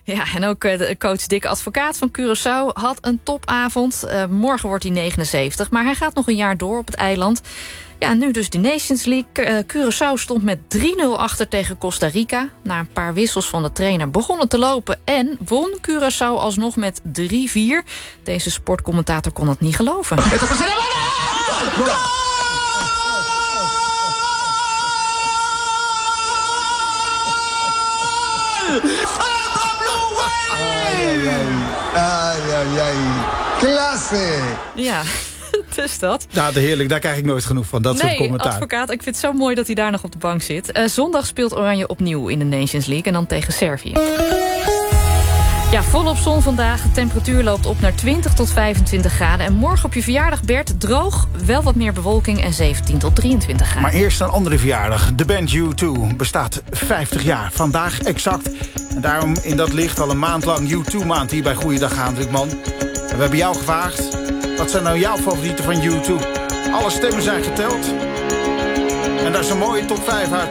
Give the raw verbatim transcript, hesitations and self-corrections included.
Ja, en ook uh, de coach Dick Advocaat van Curaçao had een topavond. Uh, morgen wordt hij negenenzeventig, maar hij gaat nog een jaar door op het eiland. Ja, nu dus de Nations League. Uh, Curaçao stond met drie nul achter tegen Costa Rica. Na een paar wissels van de trainer begonnen te lopen en won Curaçao alsnog met drie vier. Deze sportcommentator kon het niet geloven. Ai, ai, ai. Klasse! Ja, dus dat. Ja, de heerlijk. Daar krijg ik nooit genoeg van. Dat nee, soort commentaar. Advocaat, ik vind het zo mooi dat hij daar nog op de bank zit. Uh, zondag speelt Oranje opnieuw in de Nations League en dan tegen Servië. Ja, volop zon vandaag. De temperatuur loopt op naar twintig tot vijfentwintig graden. En morgen op je verjaardag, Bert, droog, wel wat meer bewolking en zeventien tot drieëntwintig graden. Maar eerst een andere verjaardag. De band U twee bestaat vijftig jaar. Vandaag exact. En daarom in dat licht al een maand lang U twee maand hier bij Goeiedag Hendrikman. En we hebben jou gevraagd, wat zijn nou jouw favorieten van U twee? Alle stemmen zijn geteld. En daar is een mooie top vijf uit.